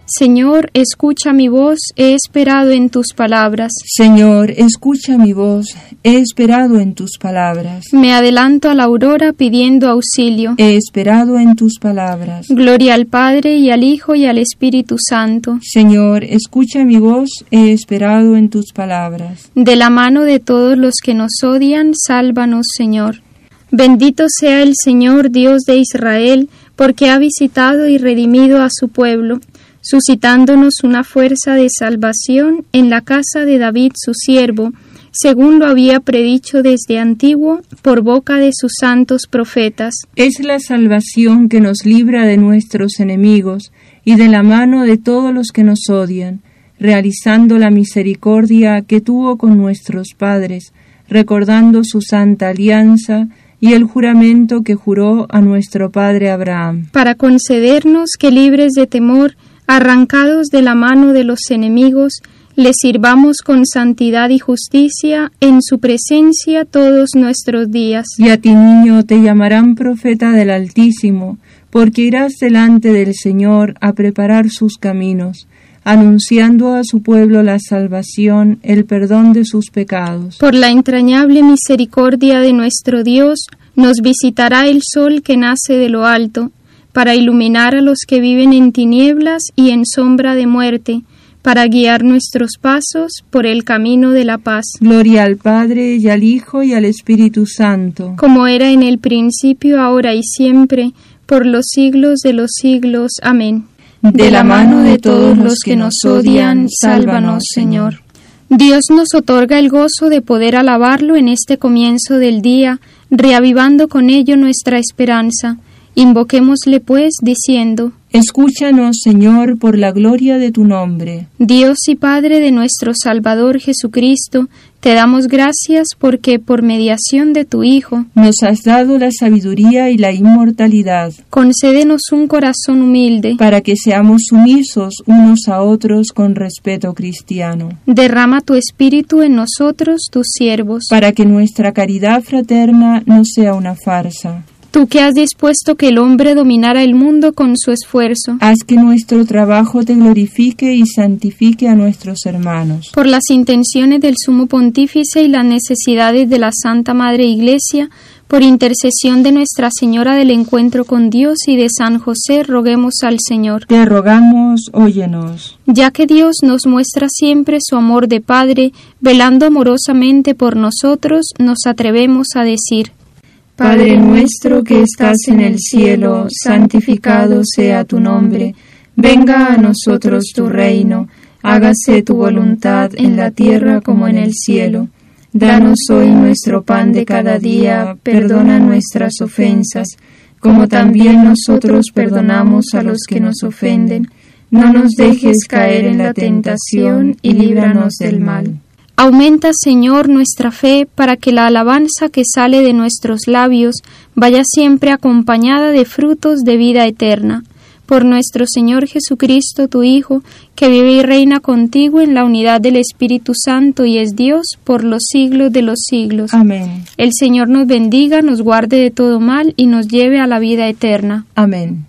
Señor, escucha mi voz, he esperado en tus palabras. Señor, escucha mi voz, he esperado en tus palabras. Me adelanto a la aurora pidiendo auxilio. He esperado en tus palabras. Gloria al Padre, y al Hijo, y al Espíritu Santo. Señor, escucha mi voz, he esperado en tus palabras. De la mano de todos los que nos odian, sálvanos, Señor. Bendito sea el Señor, Dios de Israel, porque ha visitado y redimido a su pueblo, suscitándonos una fuerza de salvación en la casa de David su siervo, según lo había predicho desde antiguo por boca de sus santos profetas. Es la salvación que nos libra de nuestros enemigos y de la mano de todos los que nos odian, realizando la misericordia que tuvo con nuestros padres, recordando su santa alianza y el juramento que juró a nuestro padre Abraham, para concedernos que, libres de temor, arrancados de la mano de los enemigos, le sirvamos con santidad y justicia en su presencia todos nuestros días. Y a ti, niño, te llamarán profeta del Altísimo, porque irás delante del Señor a preparar sus caminos, anunciando a su pueblo la salvación, el perdón de sus pecados. Por la entrañable misericordia de nuestro Dios, nos visitará el sol que nace de lo alto, para iluminar a los que viven en tinieblas y en sombra de muerte, para guiar nuestros pasos por el camino de la paz. Gloria al Padre, y al Hijo, y al Espíritu Santo, como era en el principio, ahora y siempre, por los siglos de los siglos. Amén. De la mano de todos los que nos odian, sálvanos, Señor. Dios nos otorga el gozo de poder alabarlo en este comienzo del día, reavivando con ello nuestra esperanza. Invoquémosle pues diciendo: Escúchanos, Señor, por la gloria de tu nombre. Dios y Padre de nuestro Salvador Jesucristo, te damos gracias porque, por mediación de tu Hijo, nos has dado la sabiduría y la inmortalidad. Concédenos un corazón humilde, para que seamos sumisos unos a otros con respeto cristiano. Derrama tu Espíritu en nosotros, tus siervos, para que nuestra caridad fraterna no sea una farsa. Tú que has dispuesto que el hombre dominara el mundo con su esfuerzo, haz que nuestro trabajo te glorifique y santifique a nuestros hermanos. Por las intenciones del Sumo Pontífice y las necesidades de la Santa Madre Iglesia, por intercesión de Nuestra Señora del Encuentro con Dios y de San José, roguemos al Señor. Te rogamos, óyenos. Ya que Dios nos muestra siempre su amor de Padre, velando amorosamente por nosotros, nos atrevemos a decir: Padre nuestro que estás en el cielo, santificado sea tu nombre. Venga a nosotros tu reino. Hágase tu voluntad en la tierra como en el cielo. Danos hoy nuestro pan de cada día. Perdona nuestras ofensas, como también nosotros perdonamos a los que nos ofenden. No nos dejes caer en la tentación y líbranos del mal. Aumenta, Señor, nuestra fe para que la alabanza que sale de nuestros labios vaya siempre acompañada de frutos de vida eterna. Por nuestro Señor Jesucristo, tu Hijo, que vive y reina contigo en la unidad del Espíritu Santo y es Dios por los siglos de los siglos. Amén. El Señor nos bendiga, nos guarde de todo mal y nos lleve a la vida eterna. Amén.